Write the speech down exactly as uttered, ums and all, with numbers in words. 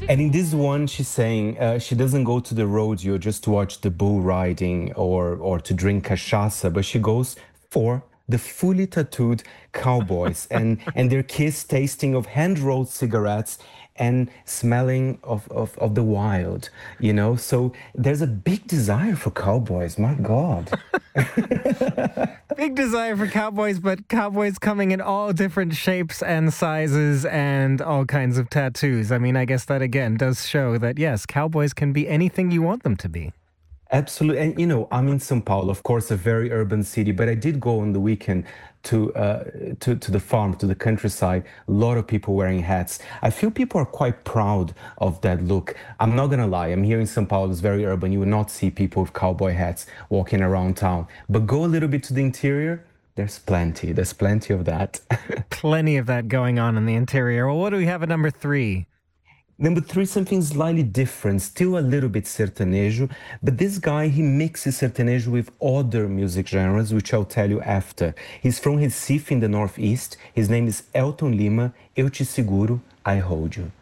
And in this one, she's saying uh, she doesn't go to the rodeo just to watch the bull riding or or to drink cachaça, but she goes for the fully tattooed cowboys and and their kiss tasting of hand-rolled cigarettes and smelling of, of, of the wild, you know? So there's a big desire for cowboys, my God. Big desire for cowboys, but cowboys coming in all different shapes and sizes and all kinds of tattoos. I mean, I guess that again does show that, yes, cowboys can be anything you want them to be. Absolutely. And, you know, I'm in São Paulo, of course, a very urban city, but I did go on the weekend to, uh, to, to the farm, to the countryside. A lot of people wearing hats. I feel people are quite proud of that look. I'm not going to lie. I'm here in São Paulo. It's very urban. You will not see people with cowboy hats walking around town. But go a little bit to the interior. There's plenty. There's plenty of that. Plenty of that going on in the interior. Well, what do we have at number three? Number three, something slightly different, still a little bit sertanejo, but this guy, he mixes sertanejo with other music genres, which I'll tell you after. He's from Recife in the Northeast. His name is Elton Lima. Eu te seguro, I hold you.